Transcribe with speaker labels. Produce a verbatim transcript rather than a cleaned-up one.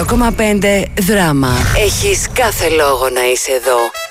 Speaker 1: κόμμα πέντε Δράμα. Έχεις κάθε λόγο να είσαι εδώ.